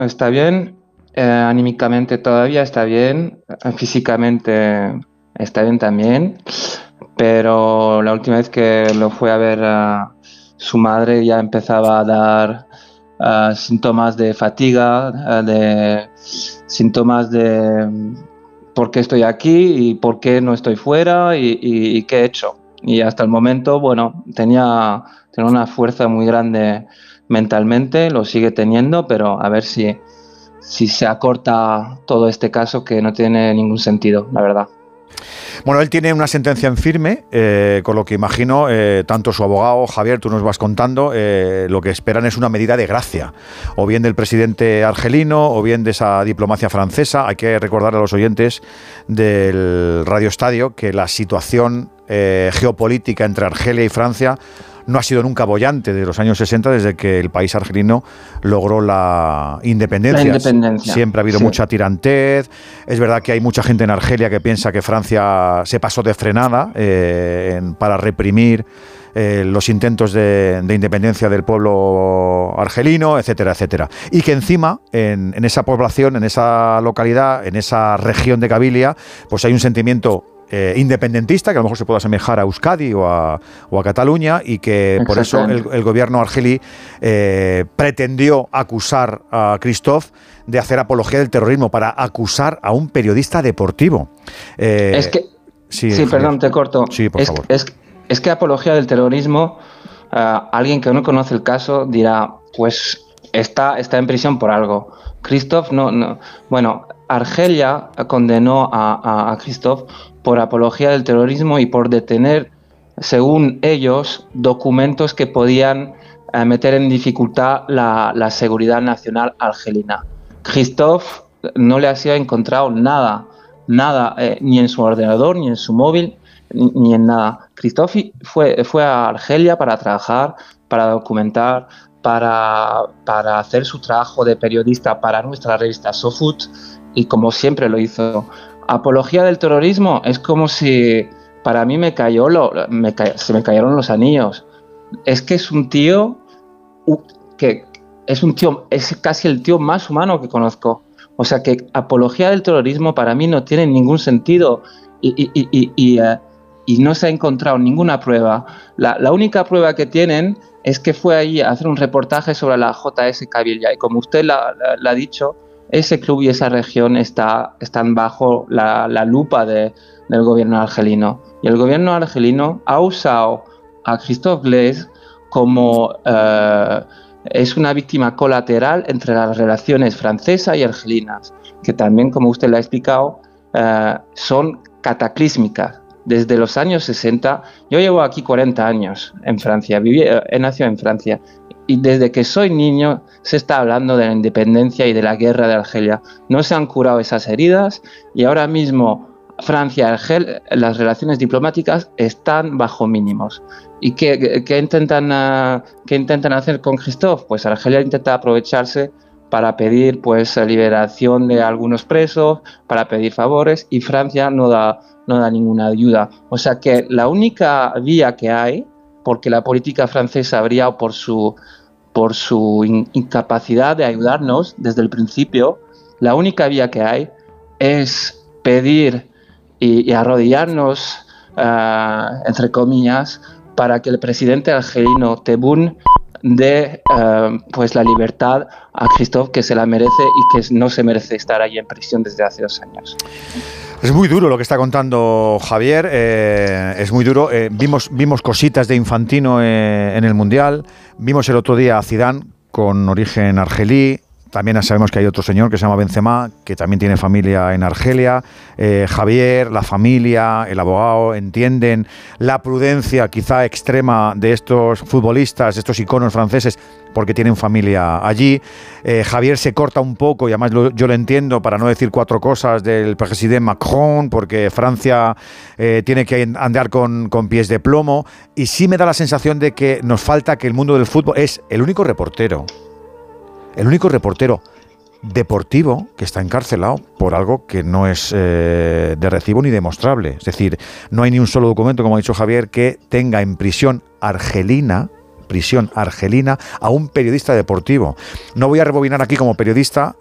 está bien, anímicamente todavía está bien, físicamente está bien también, pero la última vez que lo fue a ver a su madre ya empezaba a dar síntomas de fatiga, de síntomas de por qué estoy aquí y por qué no estoy fuera y qué he hecho. Y hasta el momento, bueno, tenía una fuerza muy grande mentalmente, lo sigue teniendo, pero a ver si se acorta todo este caso que no tiene ningún sentido, la verdad. Bueno, él tiene una sentencia en firme, con lo que imagino, tanto su abogado, Javier, tú nos vas contando, lo que esperan es una medida de gracia, o bien del presidente argelino, o bien de esa diplomacia francesa. Hay que recordar a los oyentes del Radio Estadio que la situación geopolítica entre Argelia y Francia no ha sido nunca boyante desde los años 60, desde que el país argelino logró la independencia. Siempre ha habido mucha tirantez. Es verdad que hay mucha gente en Argelia que piensa que Francia se pasó de frenada para reprimir los intentos de independencia del pueblo argelino, etcétera, etcétera. Y que encima, en esa población, en esa localidad, en esa región de Kabilia, pues hay un sentimiento independentista, que a lo mejor se puede asemejar a Euskadi o a Cataluña, y que por eso el gobierno argelí pretendió acusar a Christophe de hacer apología del terrorismo, para acusar a un periodista deportivo. Es que... Sí, perdón, te corto. Sí, por favor. Es que apología del terrorismo, alguien que no conoce el caso dirá, pues está en prisión por algo. Christophe no. Bueno, Argelia condenó a Christophe por apología del terrorismo y por detener, según ellos, documentos que podían meter en dificultad la seguridad nacional argelina. Christophe no le ha sido encontrado nada, ni en su ordenador, ni en su móvil, ni en nada. Christophe fue a Argelia para trabajar, para documentar, para hacer su trabajo de periodista para nuestra revista SoFoot, y como siempre lo hizo. Apología del terrorismo es como si para mí se me cayeron los anillos. Es que es un tío es casi el tío más humano que conozco. O sea que apología del terrorismo para mí no tiene ningún sentido y no se ha encontrado ninguna prueba. La única prueba que tienen es que fue allí a hacer un reportaje sobre la JS Kabylia, y como usted la ha dicho, ese club y esa región están bajo la lupa del gobierno argelino. Y el gobierno argelino ha usado a Christophe Glaise como es una víctima colateral entre las relaciones francesas y argelinas, que también, como usted le ha explicado, son cataclísmicas. Desde los años 60, yo llevo aquí 40 años en Francia, he nacido en Francia, y desde que soy niño se está hablando de la independencia y de la guerra de Argelia. No se han curado esas heridas, y ahora mismo Francia y Argelia, las relaciones diplomáticas están bajo mínimos. ¿Y qué intentan hacer con Christophe? Pues Argelia intenta aprovecharse para pedir pues liberación de algunos presos, para pedir favores, y Francia no da ninguna ayuda. O sea que la única vía que hay, porque la política francesa ha brillado por su incapacidad de ayudarnos desde el principio, la única vía que hay es pedir y arrodillarnos, entre comillas, para que el presidente argelino Tebboune dé pues la libertad a Christophe, que se la merece y que no se merece estar ahí en prisión desde hace 2 años. Es muy duro lo que está contando Javier, es muy duro. Vimos cositas de Infantino en el Mundial, vimos el otro día a Zidane con origen argelí. También sabemos que hay otro señor que se llama Benzema, que también tiene familia en Argelia. Javier, la familia, el abogado, entienden la prudencia quizá extrema de estos futbolistas, de estos iconos franceses, porque tienen familia allí. Javier se corta un poco, y además yo lo entiendo, para no decir 4 cosas del presidente Macron, porque Francia tiene que andar con pies de plomo. Y sí me da la sensación de que nos falta que el mundo del fútbol es el único reportero deportivo que está encarcelado por algo que no es de recibo ni demostrable. Es decir, no hay ni un solo documento, como ha dicho Javier, que tenga en prisión argelina prisión argelina a un periodista deportivo. No voy a rebobinar aquí como periodista